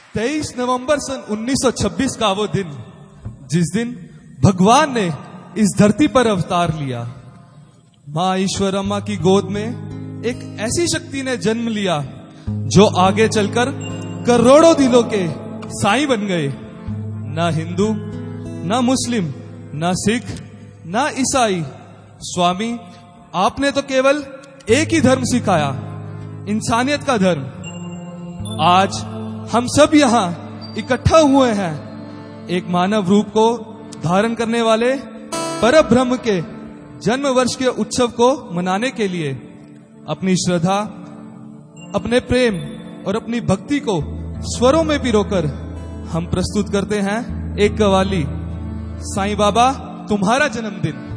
23 नवंबर सन 1926 का वो दिन, जिस दिन भगवान ने इस धरती पर अवतार लिया। मां ईश्वरम्मा की गोद में एक ऐसी शक्ति ने जन्म लिया जो आगे चलकर करोड़ों दिलों के साईं बन गए। ना हिंदू, ना मुस्लिम, ना सिख, ना ईसाई। स्वामी, आपने तो केवल एक ही धर्म सिखाया, इंसानियत का धर्म। आज हम सब यहाँ इकट्ठा हुए हैं एक मानव रूप को धारण करने वाले परब्रह्म के जन्म वर्ष के उत्सव को मनाने के लिए। अपनी श्रद्धा, अपने प्रेम और अपनी भक्ति को स्वरों में पिरोकर हम प्रस्तुत करते हैं एक कव्वाली, साईं बाबा तुम्हारा जन्मदिन।